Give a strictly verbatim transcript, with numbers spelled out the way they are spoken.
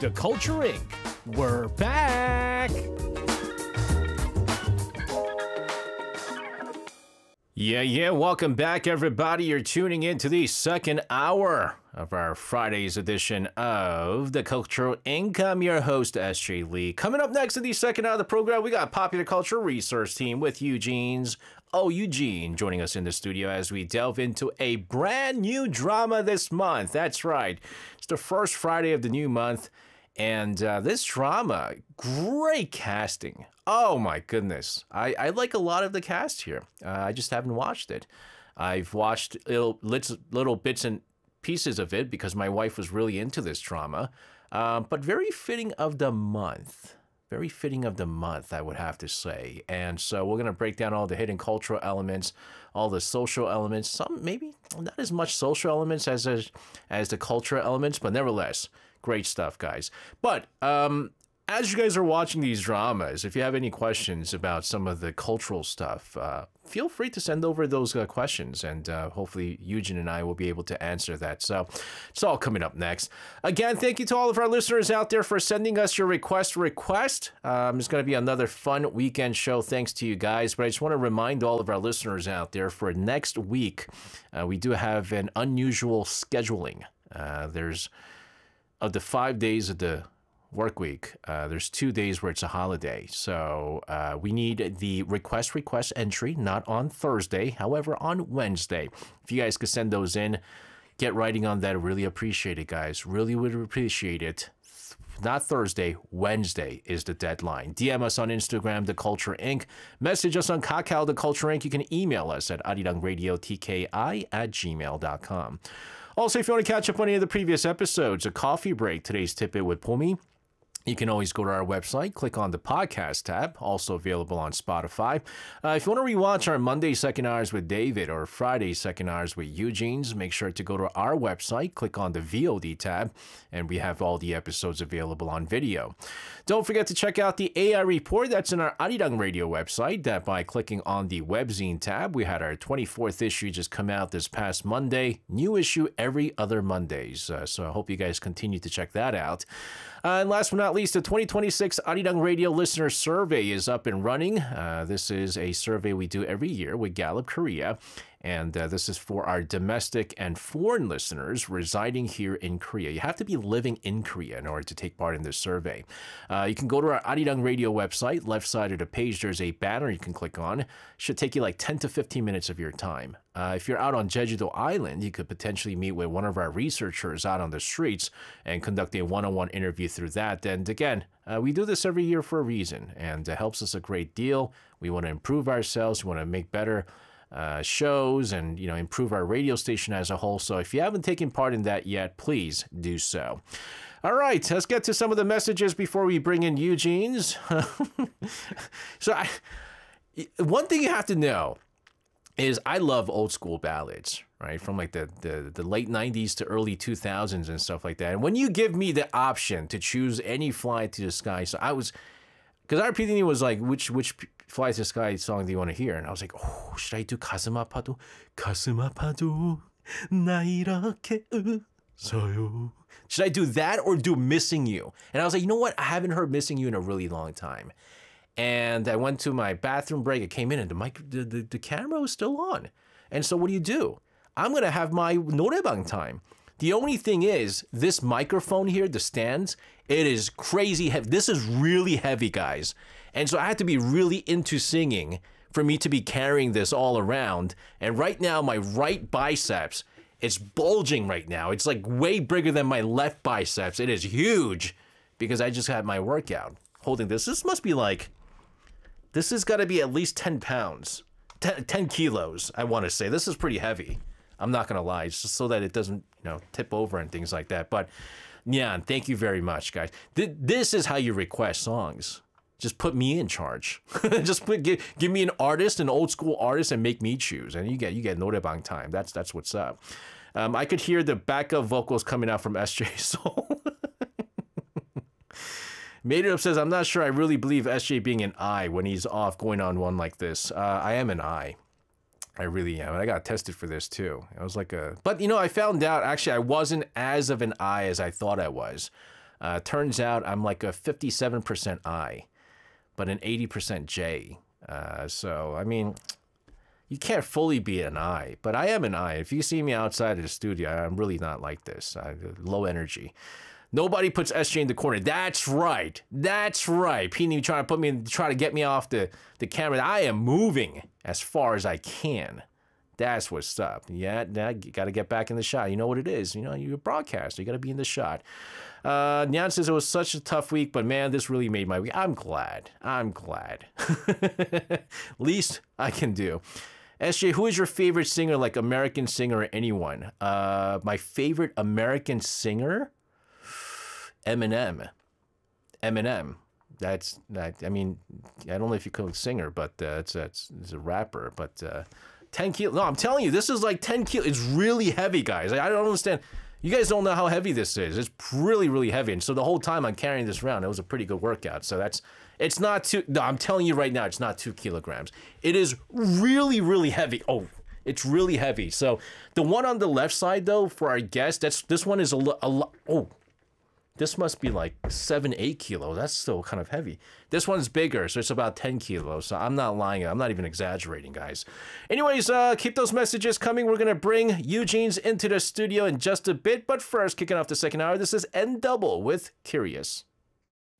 The Culture Incorporated. We're back! Yeah, yeah, welcome back, everybody. You're tuning in to the second hour of our Friday's edition of The Cultural Inc. I'm your host, S J Lee. Coming up next in the second hour of the program, we got Popular Culture Research Team with Eugene's Oh Eugene joining us in the studio as we delve into a brand new drama this month. That's right. It's the first Friday of the new month. And uh, this drama, great casting. Oh my goodness. I, I like a lot of the cast here. Uh, I just haven't watched it. I've watched little, little bits and pieces of it because my wife was really into this drama. Uh, but very fitting of the month. Very fitting of the month, I would have to say. And so we're going to break down all the hidden cultural elements, all the social elements, some maybe not as much social elements as, as, as the cultural elements, but nevertheless, great stuff, guys. But um, as you guys are watching these dramas, if you have any questions about some of the cultural stuff, uh, feel free to send over those uh, questions, and uh, hopefully Eugene and I will be able to answer that. So it's all coming up next. Again, thank you to all of our listeners out there for sending us your request request. Um, it's going to be another fun weekend show thanks to you guys, but I just want to remind all of our listeners out there for next week, uh, we do have an unusual scheduling. Uh, there's Of the five days of the work week, uh, there's two days where it's a holiday. So uh, we need the request request entry, not on Thursday, however, on Wednesday. If you guys could send those in, get writing on that. Really appreciate it, guys. Really would appreciate it. Not Thursday, Wednesday is the deadline. D M us on Instagram, The Culture Incorporated. Message us on Kakao, The Culture Incorporated. You can email us at arirangradiotki at gmail dot com. Also, if you want to catch up on any of the previous episodes, a coffee break, today's Tip-It with Pumi, you can always go to our website, click on the podcast tab, also available on Spotify. Uh, if you want to rewatch our Monday Second Hours with David or Friday Second Hours with Eugene's, make sure to go to our website, click on the V O D tab, and we have all the episodes available on video. Don't forget to check out the A I report that's in our Arirang Radio website. That by clicking on the webzine tab, we had our twenty-fourth issue just come out this past Monday. New issue every other Mondays. Uh, so I hope you guys continue to check that out. Uh, and last but not least, the twenty twenty-six Arirang Radio Listener Survey is up and running. Uh, this is a survey we do every year with Gallup Korea. And uh, this is for our domestic and foreign listeners residing here in Korea. You have to be living in Korea in order to take part in this survey. Uh, you can go to our Arirang Radio website. Left side of the page, there's a banner you can click on. Should take you like ten to fifteen minutes of your time. Uh, if you're out on Jeju-do Island, you could potentially meet with one of our researchers out on the streets and conduct a one-on-one interview through that. And again, uh, we do this every year for a reason, and it helps us a great deal. We want to improve ourselves. We want to make better Uh, shows and, you know, improve our radio station as a whole. So if you haven't taken part in that yet, please do so. All right, let's get to some of the messages before we bring in Eugene's. So I, one thing you have to know is I love old school ballads, right? From like the, the, the late nineties to early two thousands and stuff like that. And when you give me the option to choose any Fly to the Sky, so I was, because our P D was like, which, which, Fly to the Sky song do you want to hear? And I was like, oh, should I do 가슴 아파도? 가슴 아파도 나 이렇게 웃어요. Should I do that or do Missing You? And I was like, you know what? I haven't heard Missing You in a really long time. And I went to my bathroom break. I came in and the mic, the, the, the camera was still on. And so what do you do? I'm going to have my 노래방 time. The only thing is, this microphone here, the stands, it is crazy heavy. This is really heavy, guys. And so I had to be really into singing for me to be carrying this all around. And right now, my right biceps, it's bulging right now. It's like way bigger than my left biceps. It is huge because I just had my workout holding this. This must be like, this has got to be at least ten pounds, ten, ten kilos, I want to say. This is pretty heavy. I'm not going to lie, it's just so that it doesn't, you know, tip over and things like that. But yeah, thank you very much, guys. Th this is how you request songs. Just put me in charge. Just put, give, give me an artist, an old school artist, and make me choose. And you get you get 노래방 time. That's that's what's up. Um, I could hear the backup vocals coming out from S J Soul. Made It Up says, I'm not sure I really believe S J being an I when he's off going on one like this. Uh, I am an I. I really am. I got tested for this too. I was like a, but you know, I found out actually I wasn't as of an I as I thought I was. Uh, turns out I'm like a fifty-seven percent I, but an eighty percent J. Uh, so, I mean, you can't fully be an I, but I am an I. If you see me outside of the studio, I'm really not like this. I, low energy. Nobody puts S J in the corner. That's right. That's right. P trying to put me, try to get me off the, the camera. I am moving as far as I can. That's what's up. Yeah, now you got to get back in the shot. You know what it is. You know, you're a broadcaster. You got to be in the shot. Uh, Nyan says it was such a tough week, but man, this really made my week. I'm glad. I'm glad. Least I can do. S J, who is your favorite singer, like American singer or anyone? Uh, my favorite American singer? Eminem. Eminem. That's, that, I mean, I don't know if you call it singer, but uh, it's, it's, it's a rapper, but uh, ten kilos. No, I'm telling you, this is like ten kilos. It's really heavy, guys. I don't understand. You guys don't know how heavy this is. It's really, really heavy. And so the whole time I'm carrying this around, it was a pretty good workout. So that's, it's not two, no, I'm telling you right now, it's not two kilograms. It is really, really heavy. Oh, it's really heavy. So the one on the left side, though, for our guest, that's, this one is a lot, a lo- oh, this must be like seven, eight kilos. That's still kind of heavy. This one's bigger, so it's about ten kilos. So I'm not lying. I'm not even exaggerating, guys. Anyways, uh, keep those messages coming. We're going to bring Eugene's into the studio in just a bit. But first, kicking off the second hour, this is N Double with Curious.